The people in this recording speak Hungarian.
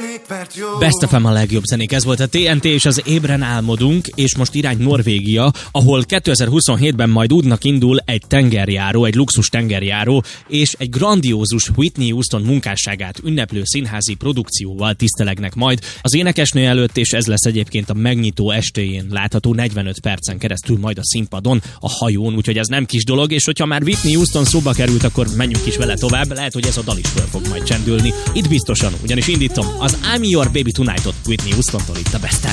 Best FM a legjobb zenék, ez volt a TNT és az Ébren álmodunk, és most irány Norvégia, ahol 2027-ben majd útnak indul egy tengerjáró, egy luxus tengerjáró, és egy grandiózus Whitney Houston munkásságát ünneplő színházi produkcióval tisztelegnek majd az énekesnő előtt, és ez lesz egyébként a megnyitó estéjén látható 45 percen keresztül majd a színpadon, a hajón, úgyhogy ez nem kis dolog, és hogyha már Whitney Houston szóba került, akkor menjünk is vele tovább, lehet, hogy ez a dal is föl fog majd csendülni. Itt biztosan, ugyanis indítom az I'm Your Baby Tonight-ot Whitney Houston-tól itt a Best